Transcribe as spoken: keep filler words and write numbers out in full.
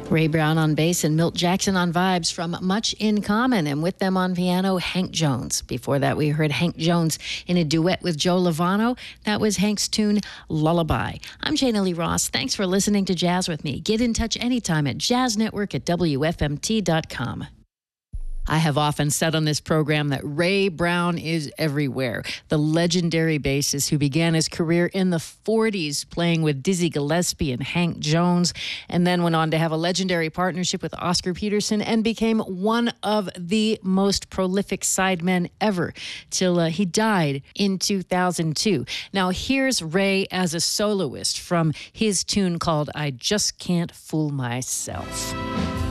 Ray Brown on bass and Milt Jackson on vibes from Much in Common, and with them on piano, Hank Jones. Before that, we heard Hank Jones in a duet with Joe Lovano. That was Hank's tune, Lullaby. I'm Jana Lee Ross. Thanks for listening to Jazz with me. Get in touch anytime at jazz network at W F M T dot com. I have often said on this program that Ray Brown is everywhere. The legendary bassist who began his career in the forties playing with Dizzy Gillespie and Hank Jones, and then went on to have a legendary partnership with Oscar Peterson and became one of the most prolific sidemen ever till uh, he died in two thousand two. Now here's Ray as a soloist from his tune called I Just Can't Fool Myself.